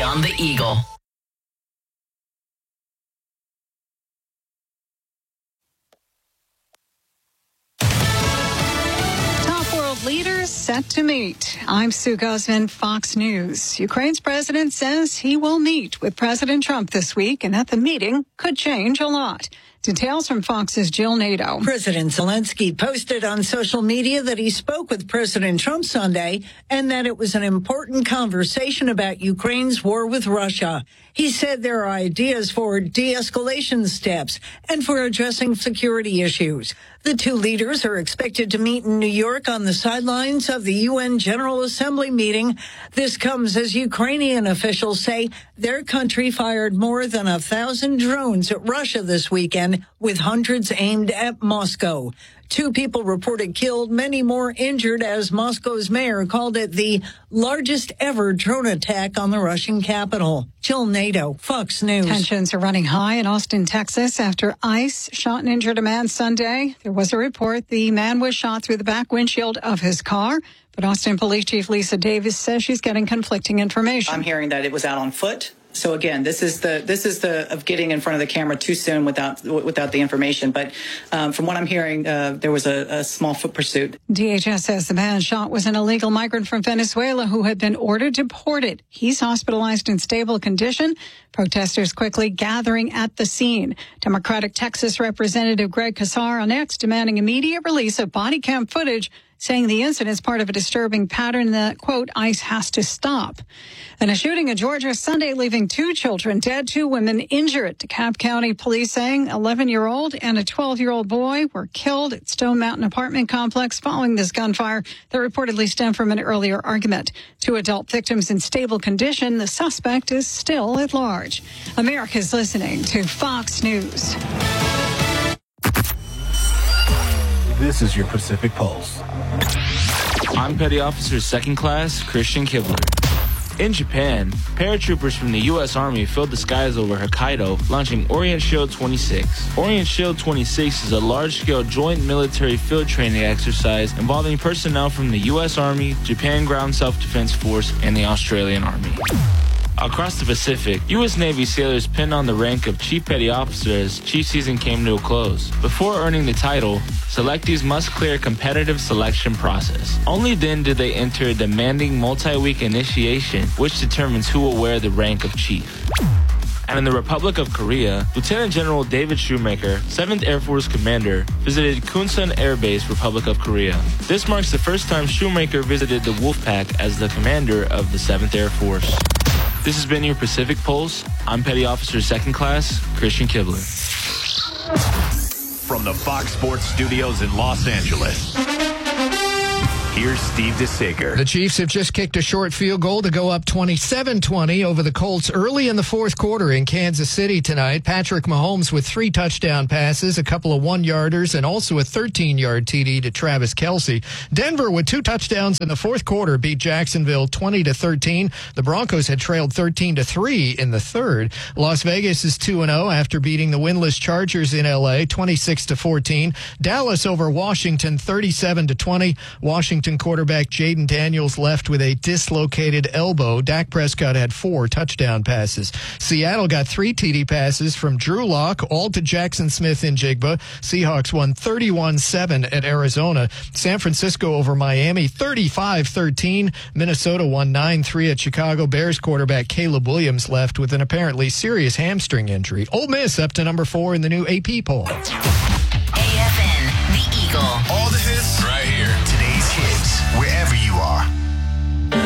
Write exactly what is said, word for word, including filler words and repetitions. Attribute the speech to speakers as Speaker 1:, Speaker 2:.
Speaker 1: on the Eagle.
Speaker 2: Leaders set to meet. I'm Sue Guzman, Fox News. Ukraine's president says he will meet with President Trump this week and that the meeting could change a lot. Details from Fox's Jill Nato.
Speaker 3: President Zelensky posted on social media that he spoke with President Trump Sunday and that it was an important conversation about Ukraine's war with Russia. He said there are ideas for de-escalation steps and for addressing security issues. The two leaders are expected to meet in New York on the sidelines of the U N General Assembly meeting. This comes as Ukrainian officials say their country fired more than a thousand drones at Russia this weekend, with hundreds aimed at Moscow. Two people reported killed, many more injured, as Moscow's mayor called it the largest ever drone attack on the Russian capital. Jill Nato, Fox News.
Speaker 2: Tensions are running high in Austin, Texas, after ICE shot and injured a man Sunday. There was a report the man was shot through the back windshield of his car, but Austin Police Chief Lisa Davis says she's getting conflicting information.
Speaker 4: I'm hearing that it was out on foot. So again, this is the this is the of getting in front of the camera too soon without without the information. But um, from what I'm hearing, uh, there was a, a small foot pursuit.
Speaker 2: D H S says the man shot was an illegal migrant from Venezuela who had been ordered deported. He's hospitalized in stable condition. Protesters quickly gathering at the scene. Democratic Texas Representative Greg Casar on X demanding immediate release of body cam footage, saying the incident is part of a disturbing pattern that, quote, ICE has to stop. And a shooting in Georgia Sunday leaving two children dead, two women injured. DeKalb County police saying eleven-year-old and a twelve-year-old boy were killed at Stone Mountain apartment complex following this gunfire that reportedly stemmed from an earlier argument. Two adult victims in stable condition. The suspect is still at large. America's listening to Fox News.
Speaker 5: This is your Pacific Pulse.
Speaker 6: I'm Petty Officer Second Class Christian Kibler. In Japan, paratroopers from the U S Army filled the skies over Hokkaido, launching Orient Shield twenty-six. Orient Shield twenty-six is a large-scale joint military field training exercise involving personnel from the U S Army, Japan Ground Self-Defense Force, and the Australian Army. Across the Pacific, U S Navy sailors pinned on the rank of Chief Petty Officer as chief season came to a close. Before earning the title, selectees must clear a competitive selection process. Only then do they enter a demanding multi-week initiation, which determines who will wear the rank of chief. And in the Republic of Korea, Lieutenant General David Shoemaker, seventh Air Force Commander, visited Kunsan Air Base, Republic of Korea. This marks the first time Shoemaker visited the Wolfpack as the commander of the seventh Air Force. This has been your Pacific Pulse. I'm Petty Officer Second Class Christian Kibler.
Speaker 7: From the Fox Sports Studios in Los Angeles, here's Steve DeSager.
Speaker 8: The Chiefs have just kicked a short field goal to go up twenty-seven twenty over the Colts early in the fourth quarter in Kansas City tonight. Patrick Mahomes with three touchdown passes, a couple of one-yarders, and also a thirteen-yard T D to Travis Kelce. Denver with two touchdowns in the fourth quarter beat Jacksonville twenty to thirteen. The Broncos had trailed thirteen to three in the third. Las Vegas is two and oh after beating the winless Chargers in L A twenty-six to fourteen. Dallas over Washington thirty-seven to twenty. Washington quarterback Jaden Daniels left with a dislocated elbow. Dak Prescott had four touchdown passes. Seattle got three T D passes from Drew Lock, all to Jackson Smith in Jigba. Seahawks won thirty-one seven at Arizona. San Francisco over Miami thirty-five thirteen. Minnesota won nine three at Chicago. Bears quarterback Caleb Williams left with an apparently serious hamstring injury. Ole Miss up to number four in the new A P poll.
Speaker 1: A F N, the Eagle.
Speaker 7: All the hits.